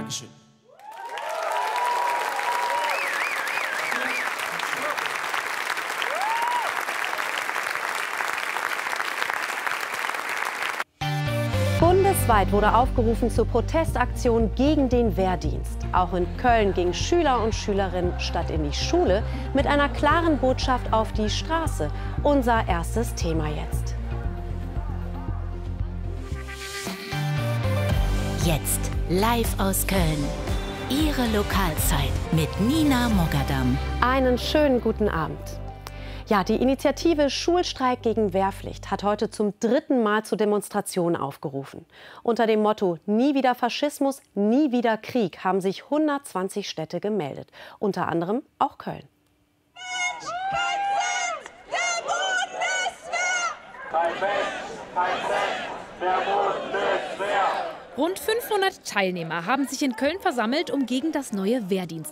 Dankeschön. Bundesweit wurde aufgerufen zur Protestaktion gegen den Wehrdienst. Auch in Köln gingen Schüler und Schülerinnen statt in die Schule mit einer klaren Botschaft auf die Straße. Unser erstes Thema jetzt. Jetzt live aus Köln. Ihre Lokalzeit mit Nina Mogadam. Einen schönen guten Abend. Ja, die Initiative Schulstreik gegen Wehrpflicht hat heute zum 3. Mal zu Demonstrationen aufgerufen. Unter dem Motto Nie wieder Faschismus, nie wieder Krieg haben sich 120 Städte gemeldet. Unter anderem auch Köln. Der Bundeswehr! Kein Mensch, kein Cent der Bundeswehr! Rund 500 Teilnehmer haben sich in Köln versammelt, um gegen das neue Wehrdienstgesetz